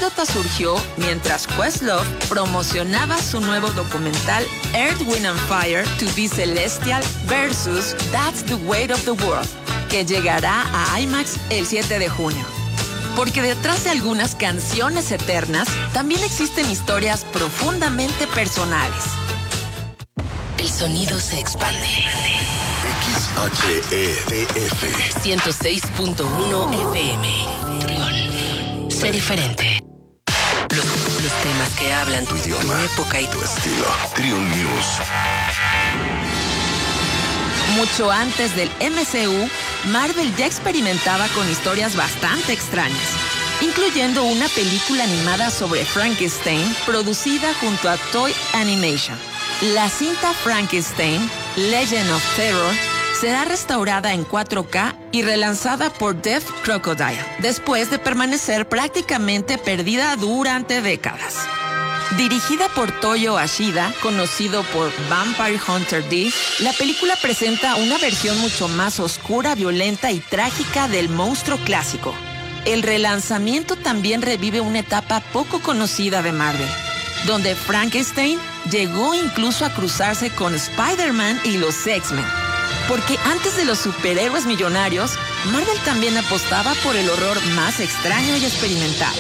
anécdota surgió mientras Questlove promocionaba su nuevo documental Earth, Wind and Fire to be Celestial versus That's the Weight of the World, que llegará a IMAX el 7 de junio. Porque detrás de algunas canciones eternas, también existen historias profundamente personales. El sonido se expande. XHEDF 106.1 FM. Trión. Sé diferente. Los temas que hablan tu idioma, tu época y tu estilo. Trión News. Mucho antes del MCU, Marvel ya experimentaba con historias bastante extrañas, incluyendo una película animada sobre Frankenstein producida junto a Toy Animation. La cinta Frankenstein, Legend of Terror, será restaurada en 4K y relanzada por Death Crocodile, después de permanecer prácticamente perdida durante décadas. Dirigida por Toyo Ashida, conocido por Vampire Hunter D, la película presenta una versión mucho más oscura, violenta y trágica del monstruo clásico. El relanzamiento también revive una etapa poco conocida de Marvel, donde Frankenstein llegó incluso a cruzarse con Spider-Man y los X-Men. Porque antes de los superhéroes millonarios, Marvel también apostaba por el horror más extraño y experimental.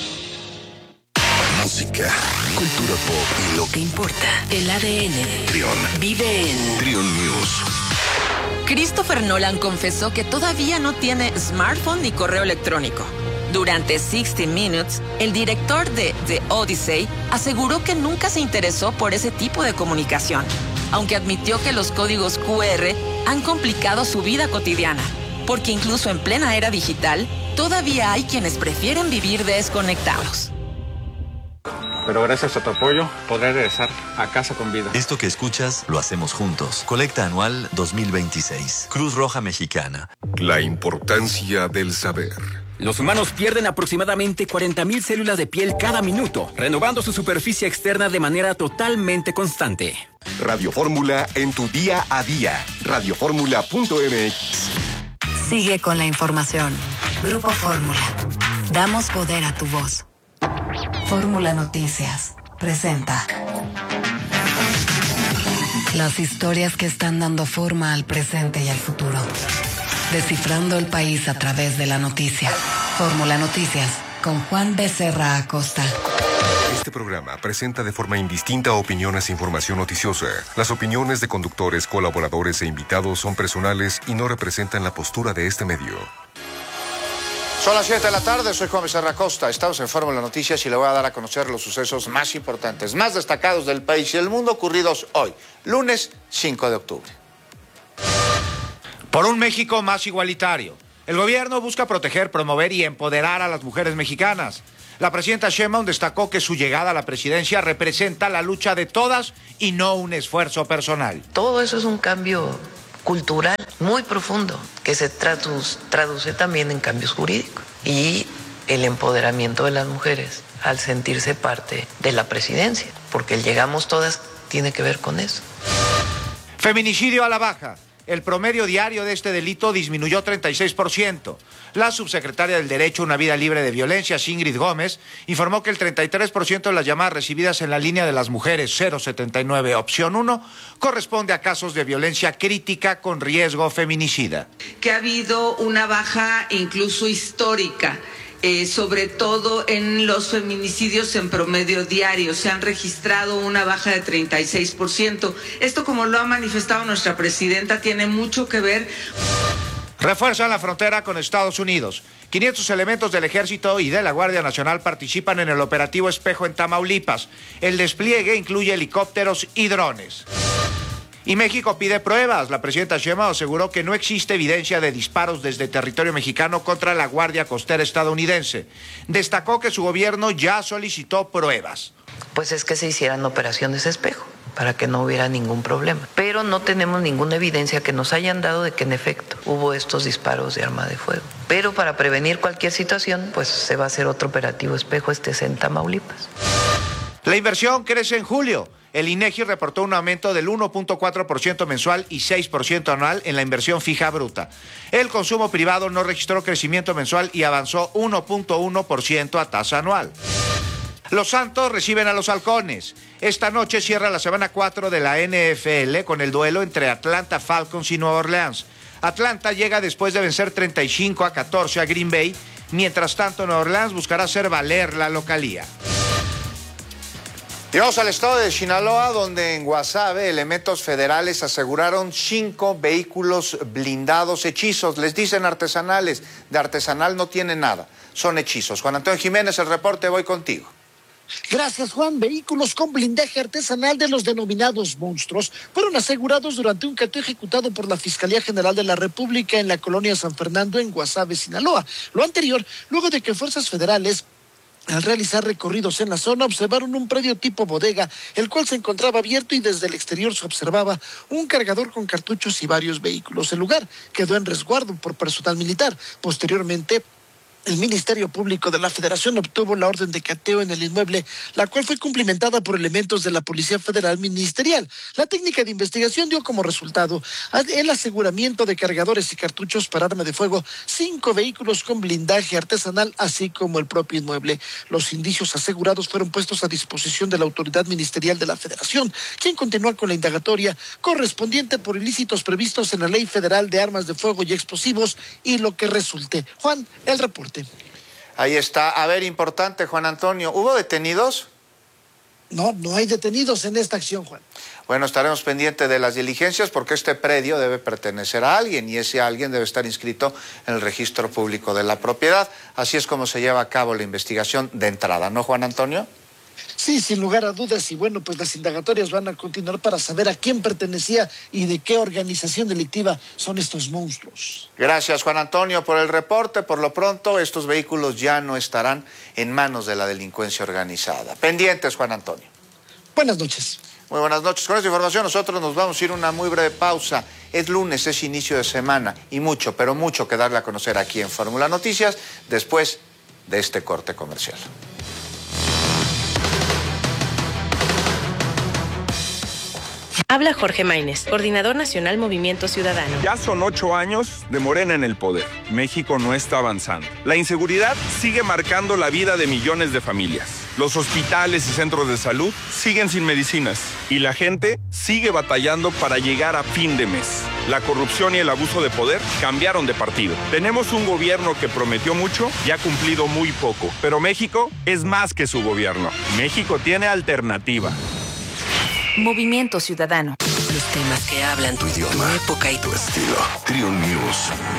Música, cultura pop y lo que importa. El ADN. Trión. Vive en Trión News. Christopher Nolan confesó que todavía no tiene smartphone ni correo electrónico. Durante 60 Minutes, el director de The Odyssey aseguró que nunca se interesó por ese tipo de comunicación, aunque admitió que los códigos QR han complicado su vida cotidiana, porque incluso en plena era digital, todavía hay quienes prefieren vivir desconectados. Pero gracias a tu apoyo, podré regresar a casa con vida. Esto que escuchas, lo hacemos juntos. Colecta anual 2026. Cruz Roja Mexicana. La importancia del saber. Los humanos pierden aproximadamente 40,000 células de piel cada minuto, renovando su superficie externa de manera totalmente constante. Radio Fórmula en tu día a día. Radioformula.mx. Sigue con la información. Grupo Fórmula. Damos poder a tu voz. Fórmula Noticias presenta las historias que están dando forma al presente y al futuro. Descifrando el país a través de la noticia. Fórmula Noticias con Juan Becerra Acosta. Este programa presenta de forma indistinta opiniones e información noticiosa. Las opiniones de conductores, colaboradores e invitados son personales y no representan la postura de este medio. Son las 7 de la tarde, soy Juan Becerra Acosta. Estamos en Fórmula Noticias y le voy a dar a conocer los sucesos más importantes, más destacados del país y del mundo ocurridos hoy, lunes 5 de octubre. Por un México más igualitario. El gobierno busca proteger, promover y empoderar a las mujeres mexicanas. La presidenta Sheinbaum destacó que su llegada a la presidencia representa la lucha de todas y no un esfuerzo personal. Todo eso es un cambio cultural muy profundo que se traduce también en cambios jurídicos y el empoderamiento de las mujeres al sentirse parte de la presidencia, porque el llegamos todas tiene que ver con eso. Feminicidio a la baja. El promedio diario de este delito disminuyó 36%. La subsecretaria del Derecho a una Vida Libre de Violencia, Ingrid Gómez, informó que el 33% de las llamadas recibidas en la línea de las mujeres 079 opción 1 corresponde a casos de violencia crítica con riesgo feminicida. Que ha habido una baja incluso histórica. Sobre todo en los feminicidios en promedio diario. Se han registrado una baja de 36%. Esto, como lo ha manifestado nuestra presidenta, tiene mucho que ver. Refuerzan la frontera con Estados Unidos. 500 elementos del Ejército y de la Guardia Nacional participan en el operativo Espejo en Tamaulipas. El despliegue incluye helicópteros y drones. Y México pide pruebas. La presidenta Sheinbaum aseguró que no existe evidencia de disparos desde territorio mexicano contra la Guardia Costera estadounidense. Destacó que su gobierno ya solicitó pruebas. Pues es que se hicieran operaciones espejo para que no hubiera ningún problema. Pero no tenemos ninguna evidencia que nos hayan dado de que en efecto hubo estos disparos de arma de fuego. Pero para prevenir cualquier situación, pues se va a hacer otro operativo espejo, este es en Tamaulipas. La inversión crece en julio. El INEGI reportó un aumento del 1.4% mensual y 6% anual en la inversión fija bruta. El consumo privado no registró crecimiento mensual y avanzó 1.1% a tasa anual. Los Santos reciben a los Halcones. Esta noche cierra la semana 4 de la NFL con el duelo entre Atlanta Falcons y Nueva Orleans. Atlanta llega después de vencer 35-14 a Green Bay. Mientras tanto, Nueva Orleans buscará hacer valer la localía. Y vamos al estado de Sinaloa, donde en Guasave elementos federales aseguraron 5 vehículos blindados hechizos. Les dicen artesanales, de artesanal no tiene nada, son hechizos. Juan Antonio Jiménez, el reporte, voy contigo. Gracias, Juan. Vehículos con blindaje artesanal de los denominados monstruos fueron asegurados durante un cateo ejecutado por la Fiscalía General de la República en la colonia San Fernando, en Guasave, Sinaloa. Lo anterior, luego de que fuerzas federales, al realizar recorridos en la zona, observaron un predio tipo bodega, el cual se encontraba abierto y desde el exterior se observaba un cargador con cartuchos y varios vehículos. El lugar quedó en resguardo por personal militar. Posteriormente, el Ministerio Público de la Federación obtuvo la orden de cateo en el inmueble, la cual fue cumplimentada por elementos de la Policía Federal Ministerial. La técnica de investigación dio como resultado el aseguramiento de cargadores y cartuchos para arma de fuego, 5 vehículos con blindaje artesanal, así como el propio inmueble. Los indicios asegurados fueron puestos a disposición de la Autoridad Ministerial de la Federación, quien continúa con la indagatoria correspondiente por ilícitos previstos en la Ley Federal de Armas de Fuego y Explosivos y lo que resulte. Juan, el reporte. Ahí está. A ver, importante, Juan Antonio, ¿hubo detenidos? No hay detenidos en esta acción, Juan. Bueno, estaremos pendientes de las diligencias porque este predio debe pertenecer a alguien y ese alguien debe estar inscrito en el registro público de la propiedad. Así es como se lleva a cabo la investigación de entrada, ¿no, Juan Antonio? Sí, sin lugar a dudas, y bueno, pues las indagatorias van a continuar para saber a quién pertenecía y de qué organización delictiva son estos monstruos. Gracias, Juan Antonio, por el reporte. Por lo pronto, estos vehículos ya no estarán en manos de la delincuencia organizada. Pendientes, Juan Antonio. Buenas noches. Muy buenas noches. Con esta información nosotros nos vamos a ir a una muy breve pausa. Es lunes, es inicio de semana y mucho, pero mucho que darle a conocer aquí en Fórmula Noticias después de este corte comercial. Habla Jorge Maínez, Coordinador Nacional Movimiento Ciudadano. Ya son 8 años de Morena en el poder. México no está avanzando. La inseguridad sigue marcando la vida de millones de familias. Los hospitales y centros de salud siguen sin medicinas. Y la gente sigue batallando para llegar a fin de mes. La corrupción y el abuso de poder cambiaron de partido. Tenemos un gobierno que prometió mucho y ha cumplido muy poco. Pero México es más que su gobierno. México tiene alternativa. Movimiento Ciudadano. Los temas que hablan tu idioma, tu época y tu estilo. Trion News.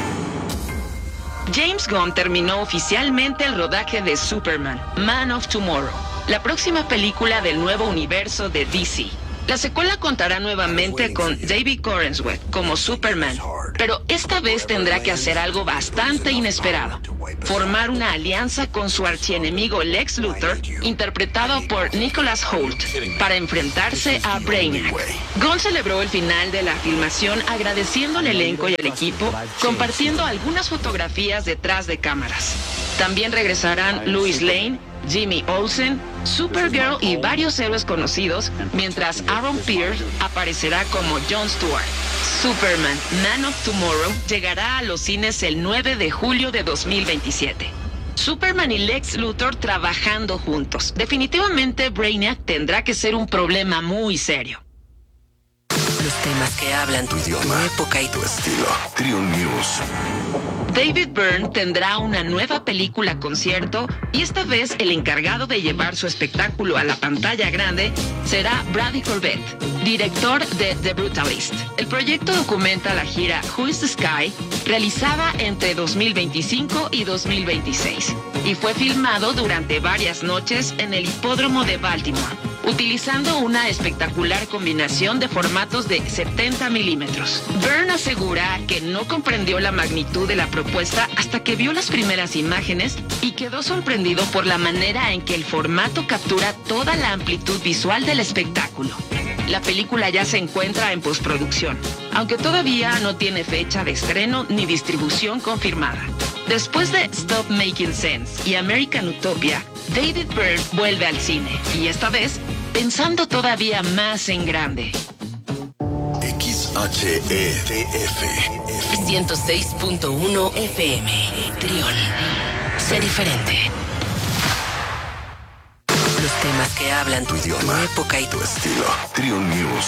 James Gunn terminó oficialmente el rodaje de Superman, Man of Tomorrow, la próxima película del nuevo universo de DC. La secuela contará nuevamente con David Corenswet como Superman, pero esta vez tendrá que hacer algo bastante inesperado: formar una alianza con su archienemigo Lex Luthor, interpretado por Nicholas Hoult, para enfrentarse a Brainiac. Gunn celebró el final de la filmación agradeciendo al elenco y al equipo, compartiendo algunas fotografías detrás de cámaras. También regresarán Lois Lane, Jimmy Olsen, Supergirl y varios héroes conocidos, mientras Aaron Pierce aparecerá como Jon Stewart. Superman, Man of Tomorrow llegará a los cines el 9 de julio de 2027. Superman y Lex Luthor trabajando juntos. Definitivamente Brainiac tendrá que ser un problema muy serio. Los temas que hablan tu idioma, tu época y tu estilo. Trion News. David Byrne tendrá una nueva película concierto y esta vez el encargado de llevar su espectáculo a la pantalla grande será Brady Corbett, director de The Brutalist. El proyecto documenta la gira Who is the Sky, realizada entre 2025 y 2026, y fue filmado durante varias noches en el hipódromo de Baltimore, utilizando una espectacular combinación de formatos de 70 milímetros. Byrne asegura que no comprendió la magnitud de la propuesta hasta que vio las primeras imágenes y quedó sorprendido por la manera en que el formato captura toda la amplitud visual del espectáculo. La película ya se encuentra en postproducción, aunque todavía no tiene fecha de estreno ni distribución confirmada. Después de Stop Making Sense y American Utopia, David Byrne vuelve al cine, y esta vez pensando todavía más en grande. XHETF 106.1 FM. Trión. Sé diferente. Los temas que hablan tu idioma, tu época y tu estilo. Trión News.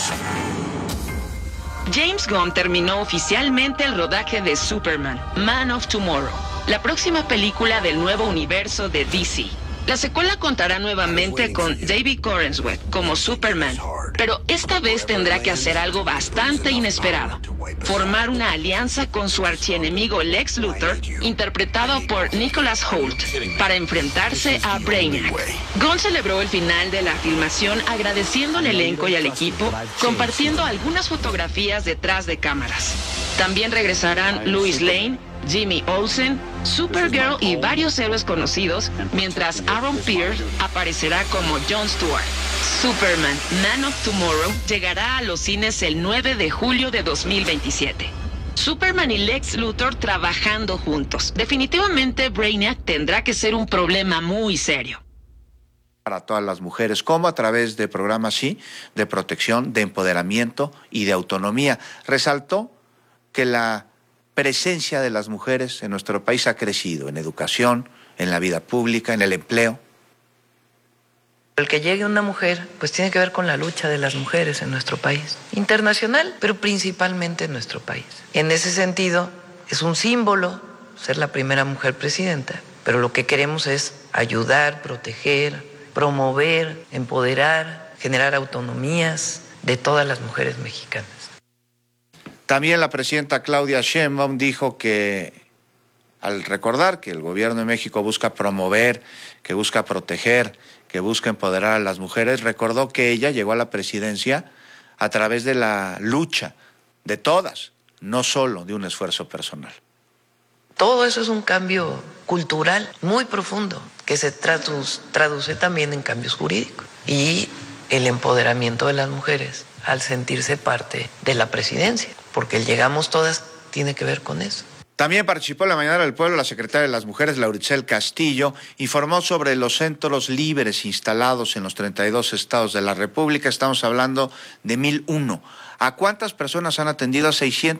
James Gunn terminó oficialmente el rodaje de Superman, Man of Tomorrow, la próxima película del nuevo universo de DC. La secuela contará nuevamente con David Corenswet como Superman, pero esta vez tendrá que hacer algo bastante inesperado: formar una alianza con su archienemigo Lex Luthor, interpretado por Nicholas Hoult, para enfrentarse a Brainiac. Gunn celebró el final de la filmación agradeciendo al elenco y al equipo, compartiendo algunas fotografías detrás de cámaras. También regresarán Lois Lane, Jimmy Olsen, Supergirl y varios héroes conocidos, mientras Aaron Pierce aparecerá como Jon Stewart. Superman, Man of Tomorrow llegará a los cines el 9 de julio de 2027. Superman y Lex Luthor trabajando juntos. Definitivamente Brainiac tendrá que ser un problema muy serio para todas las mujeres, como a través de programas, sí, de protección, de empoderamiento y de autonomía. Resaltó que la presencia de las mujeres en nuestro país ha crecido en educación, en la vida pública, en el empleo. El que llegue una mujer, pues tiene que ver con la lucha de las mujeres en nuestro país, internacional, pero principalmente en nuestro país. En ese sentido, es un símbolo ser la primera mujer presidenta, pero lo que queremos es ayudar, proteger, promover, empoderar, generar autonomías de todas las mujeres mexicanas. También la presidenta Claudia Sheinbaum dijo que, al recordar que el gobierno de México busca promover, que busca proteger, que busca empoderar a las mujeres, recordó que ella llegó a la presidencia a través de la lucha de todas, no solo de un esfuerzo personal. Todo eso es un cambio cultural muy profundo que se traduce también en cambios jurídicos y el empoderamiento de las mujeres al sentirse parte de la presidencia, porque el llegamos todas tiene que ver con eso. También participó en la Mañana del Pueblo la secretaria de las Mujeres, Lauritzel Castillo, informó sobre los centros libres instalados en los 32 estados de la República. Estamos hablando de 1,001. ¿A cuántas personas han atendido?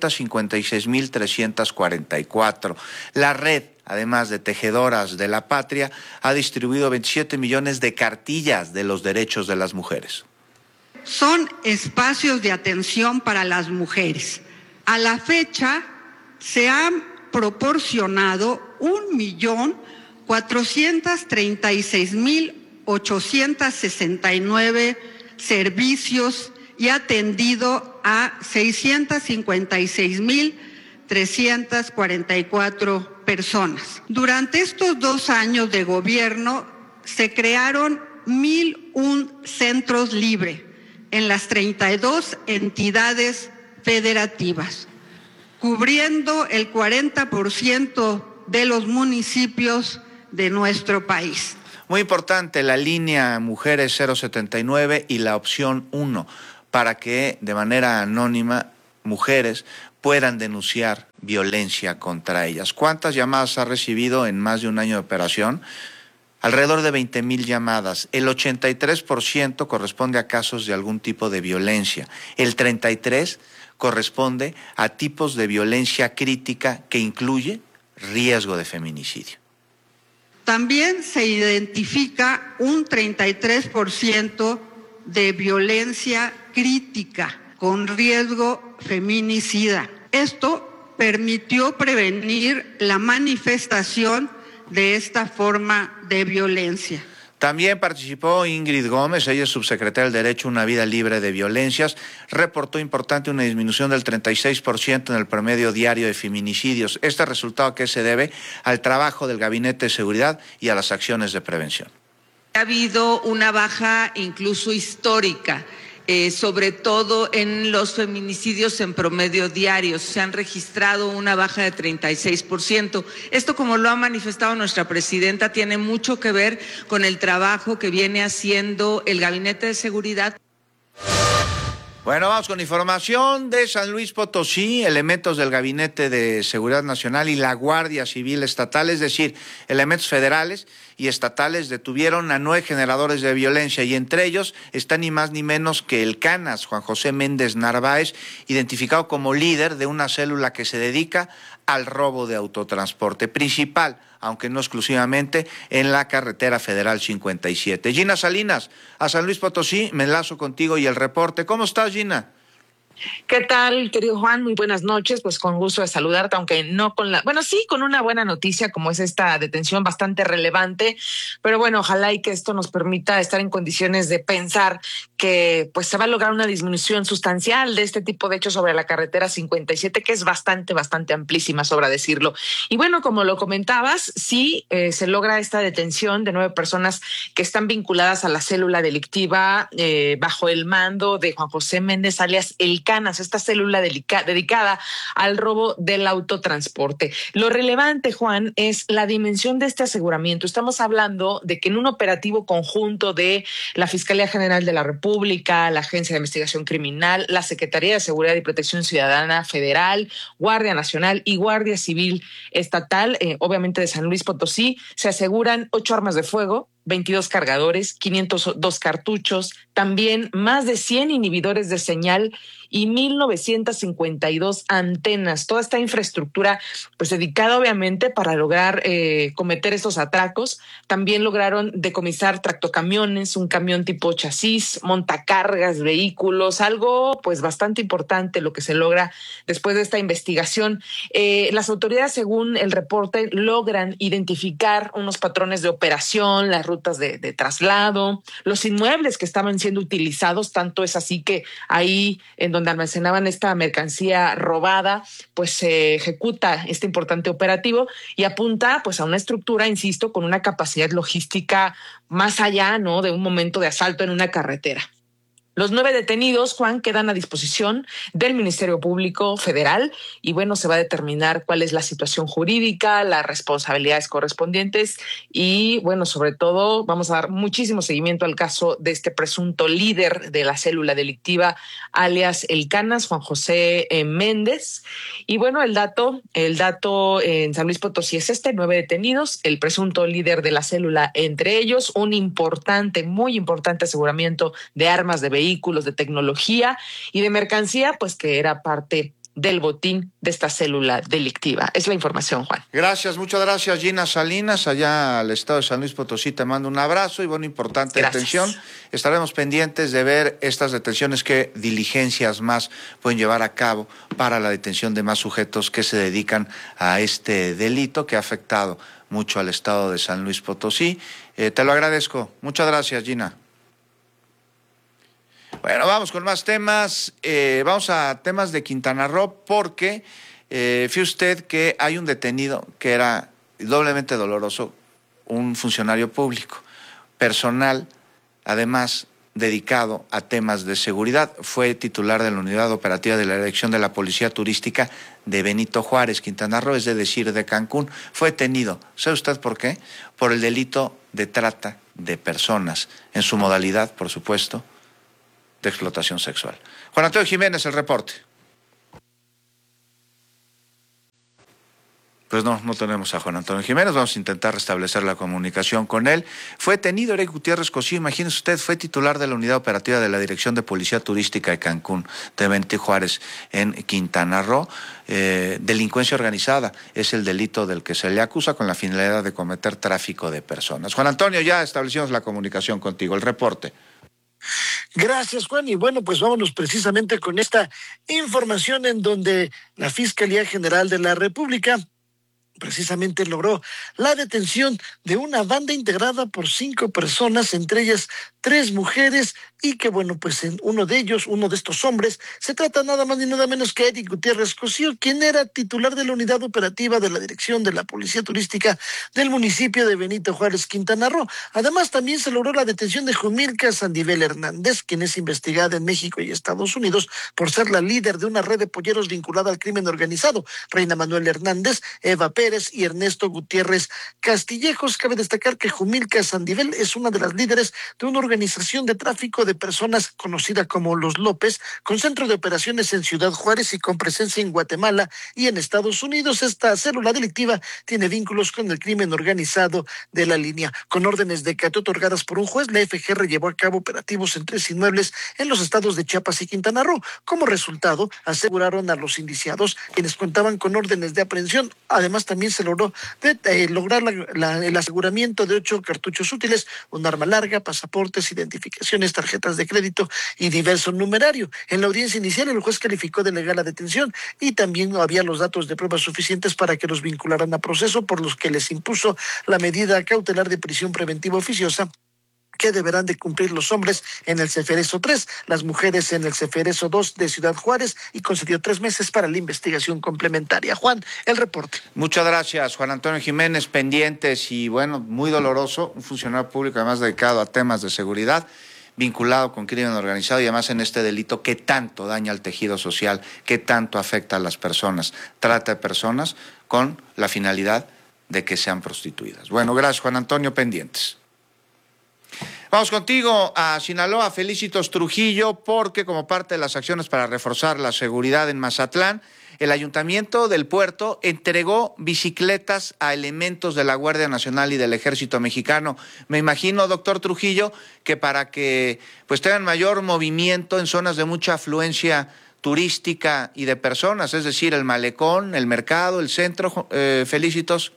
656,344. La red, además de Tejedoras de la Patria, ha distribuido 27 millones de cartillas de los derechos de las mujeres. Son espacios de atención para las mujeres. A la fecha se han proporcionado 1,436,869 servicios y atendido a 656,344 personas. Durante estos 2 años de gobierno se crearon 1,001 centros libres en las 32 entidades federativas, cubriendo el 40% de los municipios de nuestro país. Muy importante la línea Mujeres 079 y la opción 1, para que de manera anónima mujeres puedan denunciar violencia contra ellas. ¿Cuántas llamadas ha recibido en más de un año de operación? Alrededor de 20,000 llamadas. El 83% corresponde a casos de algún tipo de violencia. El 33% corresponde a tipos de violencia crítica que incluye riesgo de feminicidio. También se identifica un 33% de violencia crítica con riesgo feminicida. Esto permitió prevenir la manifestación de esta forma de violencia. También participó Ingrid Gómez, ella es subsecretaria del Derecho a una Vida Libre de Violencias, reportó importante una disminución del 36% en el promedio diario de feminicidios. Este resultado que se debe al trabajo del Gabinete de Seguridad y a las acciones de prevención. Ha habido una baja incluso histórica, sobre todo en los feminicidios en promedio diarios. Se han registrado una baja de 36%. Esto, como lo ha manifestado nuestra presidenta, tiene mucho que ver con el trabajo que viene haciendo el Gabinete de Seguridad. Bueno, vamos con información de San Luis Potosí. Elementos del Gabinete de Seguridad Nacional y la Guardia Civil Estatal, es decir, elementos federales y estatales, detuvieron a 9 generadores de violencia, y entre ellos está ni más ni menos que el Canas, Juan José Méndez Narváez, identificado como líder de una célula que se dedica al robo de autotransporte, principal, aunque no exclusivamente, en la carretera federal 57. Gina Salinas, a San Luis Potosí, me enlazo contigo y el reporte. ¿Cómo estás, Gina? ¿Qué tal, querido Juan? Muy buenas noches, pues con gusto de saludarte, aunque no con con una buena noticia como es esta detención bastante relevante, pero bueno, ojalá y que esto nos permita estar en condiciones de pensar que pues se va a lograr una disminución sustancial de este tipo de hechos sobre la carretera 57, que es bastante amplísima, sobra decirlo. Y bueno, como lo comentabas, sí se logra esta detención de 9 personas que están vinculadas a la célula delictiva bajo el mando de Juan José Méndez, alias El Canas, esta célula dedicada al robo del autotransporte. Lo relevante, Juan, es la dimensión de este aseguramiento. Estamos hablando de que en un operativo conjunto de la Fiscalía General de la República, la Agencia de Investigación Criminal, la Secretaría de Seguridad y Protección Ciudadana Federal, Guardia Nacional y Guardia Civil Estatal, obviamente de San Luis Potosí, se aseguran 8 armas de fuego, 22 cargadores, 502 cartuchos, también más de 100 inhibidores de señal y 1,952 antenas. Toda esta infraestructura, pues dedicada obviamente para lograr cometer estos atracos. También lograron decomisar tractocamiones, un camión tipo chasis, montacargas, vehículos, algo pues bastante importante lo que se logra después de esta investigación. Las autoridades, según el reporte, logran identificar unos patrones de operación, las rutas de traslado, los inmuebles que estaban siendo utilizados. Tanto es así que ahí en donde almacenaban esta mercancía robada, pues se ejecuta este importante operativo y apunta pues a una estructura, insisto, con una capacidad logística más allá, ¿no?, de un momento de asalto en una carretera. Los 9 detenidos, Juan, quedan a disposición del Ministerio Público Federal y bueno, se va a determinar cuál es la situación jurídica, las responsabilidades correspondientes y bueno, sobre todo vamos a dar muchísimo seguimiento al caso de este presunto líder de la célula delictiva, alias El Canas, Juan José Méndez. Y bueno, el dato en San Luis Potosí es 9 detenidos, el presunto líder de la célula entre ellos, un muy importante aseguramiento de armas de vehículos, de tecnología y de mercancía, pues que era parte del botín de esta célula delictiva. Es la información, Juan. Gracias, muchas gracias, Gina Salinas, allá al estado de San Luis Potosí. Te mando un abrazo y bueno, importante detención. Estaremos pendientes de ver estas detenciones, qué diligencias más pueden llevar a cabo para la detención de más sujetos que se dedican a este delito que ha afectado mucho al estado de San Luis Potosí. Te lo agradezco. Muchas gracias, Gina. Bueno, vamos con más temas. Vamos a temas de Quintana Roo porque fíjese usted que hay un detenido que era doblemente doloroso, un funcionario público, personal, además dedicado a temas de seguridad. Fue titular de la unidad operativa de la Dirección de la Policía Turística de Benito Juárez, Quintana Roo, es decir, de Cancún. Fue detenido. ¿Sabe usted por qué? Por el delito de trata de personas, en su modalidad, por supuesto, de explotación sexual. Juan Antonio Jiménez, el reporte. Pues no tenemos a Juan Antonio Jiménez, vamos a intentar restablecer la comunicación con él. Fue detenido Eric Gutiérrez Cosío, imagínese usted, fue titular de la unidad operativa de la Dirección de Policía Turística de Cancún, de Benito Juárez, en Quintana Roo. Delincuencia organizada es el delito del que se le acusa con la finalidad de cometer tráfico de personas. Juan Antonio, ya establecimos la comunicación contigo, el reporte. Gracias, Juan. Y bueno, pues vámonos precisamente con esta información en donde la Fiscalía General de la República precisamente logró la detención de una banda integrada por 5 personas, entre ellas 3 mujeres, y que bueno, pues en uno de estos hombres, se trata nada más ni nada menos que Eric Gutiérrez Cosío, quien era titular de la unidad operativa de la Dirección de la Policía Turística del municipio de Benito Juárez, Quintana Roo. Además, también se logró la detención de Jumilca Sandivel Hernández, quien es investigada en México y Estados Unidos por ser la líder de una red de polleros vinculada al crimen organizado. Reina Manuel Hernández, Eva Pérez, Pérez y Ernesto Gutiérrez Castillejos. Cabe destacar que Jumilca Sandivel es una de las líderes de una organización de tráfico de personas conocida como Los López, con centro de operaciones en Ciudad Juárez y con presencia en Guatemala y en Estados Unidos. Esta célula delictiva tiene vínculos con el crimen organizado de la línea. Con órdenes de cateo otorgadas por un juez, la FGR llevó a cabo operativos en 3 inmuebles en los estados de Chiapas y Quintana Roo. Como resultado, aseguraron a los indiciados, quienes contaban con órdenes de aprehensión. Además, también se logró lograr el aseguramiento de 8 cartuchos útiles, un arma larga, pasaportes, identificaciones, tarjetas de crédito y diverso numerario. En la audiencia inicial, el juez calificó de legal la detención y también no había los datos de pruebas suficientes para que los vincularan a proceso, por los que les impuso la medida cautelar de prisión preventiva oficiosa, que deberán de cumplir los hombres en el Ceferezo 3, las mujeres en el Ceferezo 2 de Ciudad Juárez, y concedió 3 meses para la investigación complementaria. Juan, el reporte. Muchas gracias, Juan Antonio Jiménez. Pendientes y, bueno, muy doloroso, un funcionario público además dedicado a temas de seguridad, vinculado con crimen organizado y además en este delito que tanto daña al tejido social, que tanto afecta a las personas, trata de personas con la finalidad de que sean prostituidas. Bueno, gracias, Juan Antonio, pendientes. Vamos contigo a Sinaloa, Felicitos Trujillo, porque como parte de las acciones para reforzar la seguridad en Mazatlán, el Ayuntamiento del Puerto entregó bicicletas a elementos de la Guardia Nacional y del Ejército Mexicano. Me imagino, doctor Trujillo, que para que pues tengan mayor movimiento en zonas de mucha afluencia turística y de personas, es decir, el malecón, el mercado, el centro, Felicitos.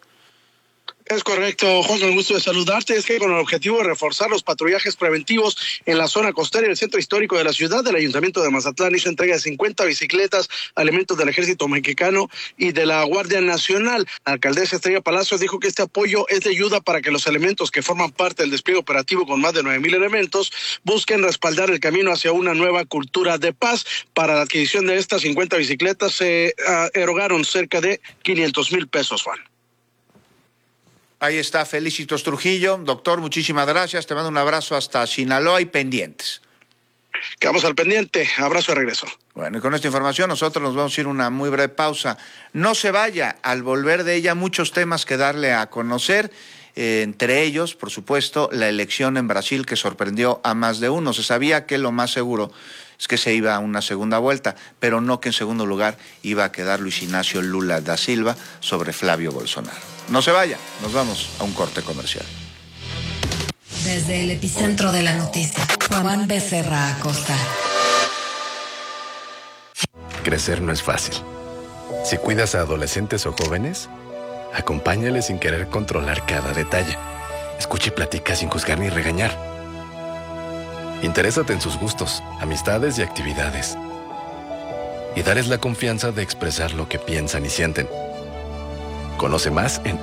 Es correcto, Juan, con el gusto de saludarte. Es que con el objetivo de reforzar los patrullajes preventivos en la zona costera y el centro histórico de la ciudad, el Ayuntamiento de Mazatlán hizo entrega de 50 bicicletas a elementos del Ejército Mexicano y de la Guardia Nacional. La alcaldesa Estrella Palacios dijo que este apoyo es de ayuda para que los elementos que forman parte del despliegue operativo con más de 9,000 elementos busquen respaldar el camino hacia una nueva cultura de paz. Para la adquisición de estas 50 bicicletas se erogaron cerca de 500,000 pesos, Juan. Ahí está Felicitos Trujillo. Doctor, muchísimas gracias. Te mando un abrazo hasta Sinaloa y pendientes. Quedamos al pendiente. Abrazo de regreso. Bueno, y con esta información nosotros nos vamos a ir a una muy breve pausa. No se vaya. Al volver de ella, muchos temas que darle a conocer. Entre ellos, por supuesto, la elección en Brasil que sorprendió a más de uno. Se sabía que lo más seguro es que se iba a una segunda vuelta, pero no que en segundo lugar iba a quedar Luis Ignacio Lula da Silva sobre Flavio Bolsonaro. No se vaya, nos vamos a un corte comercial. Desde el epicentro de la noticia, Juan Becerra Acosta. Crecer no es fácil. Si cuidas a adolescentes o jóvenes, acompáñales sin querer controlar cada detalle. Escucha y platica sin juzgar ni regañar. Interésate en sus gustos, amistades y actividades. Y dales la confianza de expresar lo que piensan y sienten. Conoce más en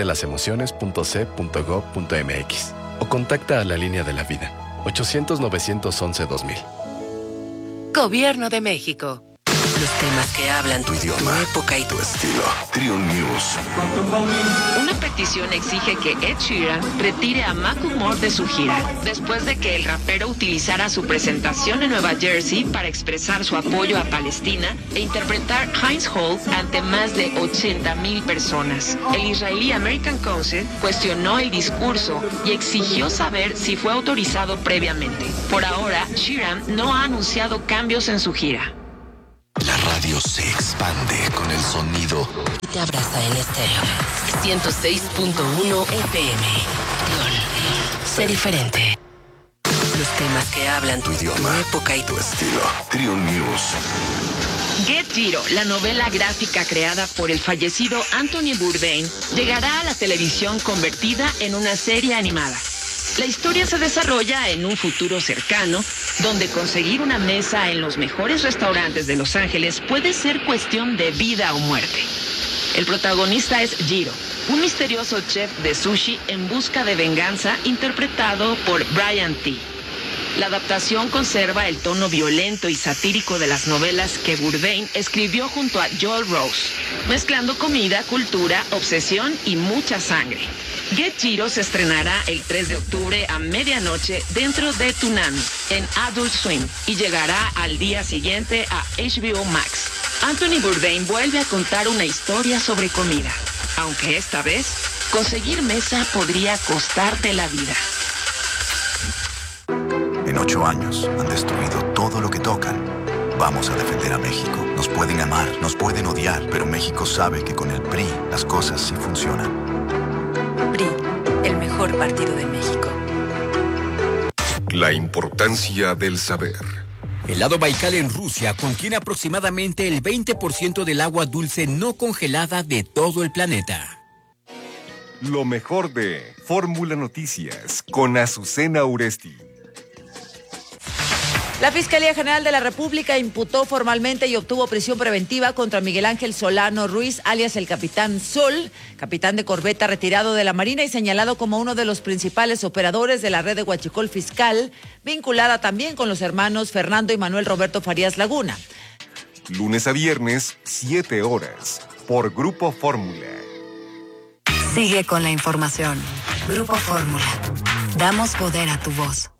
abcdelasemociones.c.gov.mx o contacta a la Línea de la Vida, 800-911-2000. Gobierno de México. Los temas que hablan tu idioma, tu época y tu estilo. Trio News. Una petición exige que Ed Sheeran retire a Macklemore de su gira, después de que el rapero utilizara su presentación en Nueva Jersey para expresar su apoyo a Palestina e interpretar Heinz Hall ante más de 80,000 personas. El israelí American Council cuestionó el discurso y exigió saber si fue autorizado previamente. Por ahora, Sheeran no ha anunciado cambios en su gira. La radio se expande con el sonido Y te abraza en estéreo. 106.1 FM. Sé diferente. Los temas que hablan tu idioma, tu época y tu estilo. Trio News. Get Giro, la novela gráfica creada por el fallecido Anthony Bourdain, llegará a la televisión convertida en una serie animada. La historia se desarrolla en un futuro cercano, donde conseguir una mesa en los mejores restaurantes de Los Ángeles puede ser cuestión de vida o muerte. El protagonista es Jiro, un misterioso chef de sushi en busca de venganza, interpretado por Brian T. La adaptación conserva el tono violento y satírico de las novelas que Bourdain escribió junto a Joel Rose, mezclando comida, cultura, obsesión y mucha sangre. Get Giro se estrenará el 3 de octubre a medianoche dentro de Toonami en Adult Swim y llegará al día siguiente a HBO Max. Anthony Bourdain vuelve a contar una historia sobre comida. Aunque esta vez, conseguir mesa podría costarte la vida. En 8 años han destruido todo lo que tocan. Vamos a defender a México. Nos pueden amar, nos pueden odiar, pero México sabe que con el PRI las cosas sí funcionan. PRI, el mejor partido de México. La importancia del saber. El lago Baikal en Rusia contiene aproximadamente el 20% del agua dulce no congelada de todo el planeta. Lo mejor de Fórmula Noticias con Azucena Uresti. La Fiscalía General de la República imputó formalmente y obtuvo prisión preventiva contra Miguel Ángel Solano Ruiz, alias el Capitán Sol, capitán de corbeta retirado de la Marina y señalado como uno de los principales operadores de la red de Huachicol Fiscal, vinculada también con los hermanos Fernando y Manuel Roberto Farías Laguna. Lunes a viernes, 7 horas, por Grupo Fórmula. Sigue con la información. Grupo Fórmula. Damos poder a tu voz.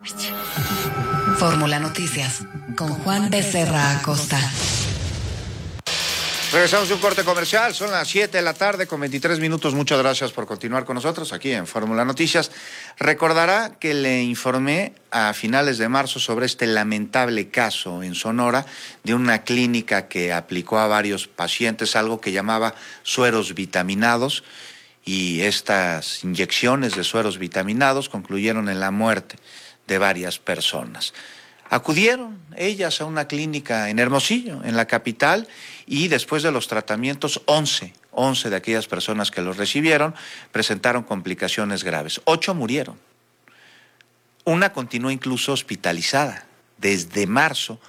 Fórmula Noticias, con Juan Becerra Acosta. Regresamos de un corte comercial, son las 7 de la tarde con 23 minutos. Muchas gracias por continuar con nosotros aquí en Fórmula Noticias. Recordará que le informé a finales de marzo sobre este lamentable caso en Sonora de una clínica que aplicó a varios pacientes algo que llamaba sueros vitaminados, y estas inyecciones de sueros vitaminados concluyeron en la muerte de varias personas. Acudieron ellas a una clínica en Hermosillo, en la capital, y después de los tratamientos, 11 de aquellas personas que los recibieron presentaron complicaciones graves. 8 murieron. Una continuó incluso hospitalizada. Desde marzo,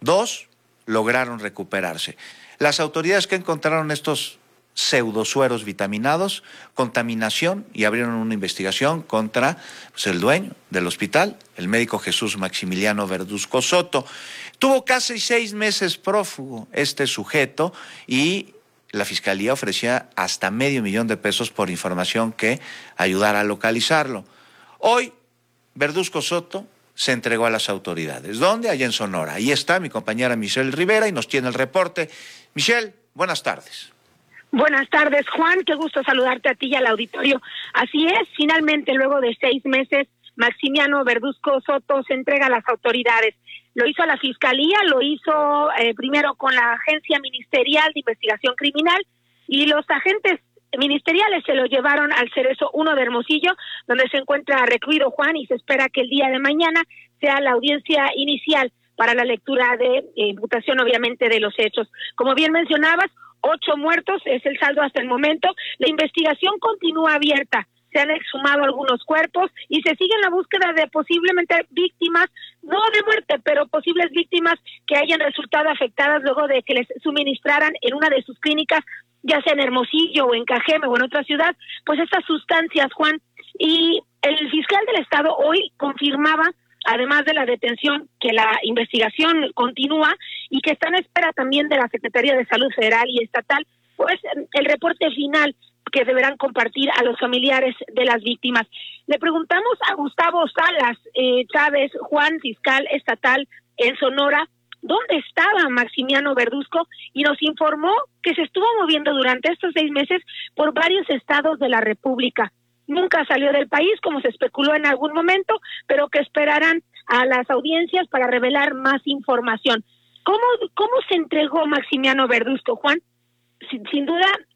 2 lograron recuperarse. Las autoridades que encontraron estos pseudosueros vitaminados, contaminación, y abrieron una investigación contra el dueño del hospital, el médico Jesús Maximiliano Verduzco Soto. Tuvo casi 6 meses prófugo este sujeto y la fiscalía ofrecía hasta $500,000 por información que ayudara a localizarlo. Hoy, Verduzco Soto se entregó a las autoridades. ¿Dónde? Allá en Sonora. Ahí está mi compañera Michelle Rivera y nos tiene el reporte. Michelle, buenas tardes. Buenas tardes, Juan. Qué gusto saludarte a ti y al auditorio. Así es, finalmente, luego de 6 meses, Maximiano Verduzco Soto se entrega a las autoridades. Lo hizo a la Fiscalía, lo hizo primero con la Agencia Ministerial de Investigación Criminal, y los agentes ministeriales se lo llevaron al Cerezo 1 de Hermosillo, donde se encuentra recluido, Juan, y se espera que el día de mañana sea la audiencia inicial para la lectura de imputación, obviamente, de los hechos. Como bien mencionabas, 8 muertos es el saldo hasta el momento. La investigación continúa abierta. Se han exhumado algunos cuerpos y se sigue en la búsqueda de posiblemente víctimas, no de muerte, pero posibles víctimas que hayan resultado afectadas luego de que les suministraran en una de sus clínicas, ya sea en Hermosillo o en Cajeme o en otra ciudad, pues estas sustancias, Juan. Y el fiscal del estado hoy confirmaba, además de la detención, que la investigación continúa y que está en espera también de la Secretaría de Salud Federal y Estatal, pues el reporte final que deberán compartir a los familiares de las víctimas. Le preguntamos a Gustavo Salas Chávez, Juan, fiscal estatal en Sonora, dónde estaba Maximiano Verduzco, y nos informó que se estuvo moviendo durante estos 6 meses por varios estados de la República. Nunca salió del país, como se especuló en algún momento, pero que esperarán a las audiencias para revelar más información. ¿Cómo se entregó Maximiano Verduzco, Juan? Sin duda,